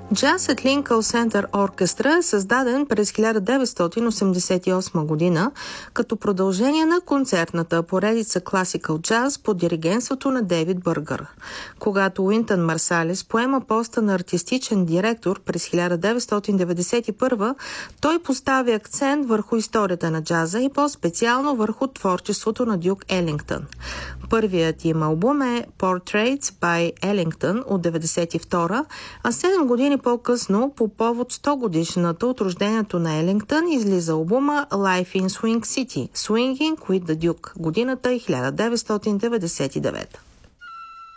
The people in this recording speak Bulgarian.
Jazz at Lincoln Center Orchestra е създаден през 1988 година като продължение на концертната поредица Classical Jazz под диригентството на Дейвид Бъргър. Когато Уинтън Марсалис поема поста на артистичен директор през 1991, той постави акцент върху историята на джаза и по-специално върху творчеството на Дюк Елингтън. Първият им албум е Portraits by Ellington от 1992, а 7 години по-късно, по повод 100 годишната от рождението на Елингтън, излиза албума Life in Swing City – Swinging with the Duke. Годината е 1999.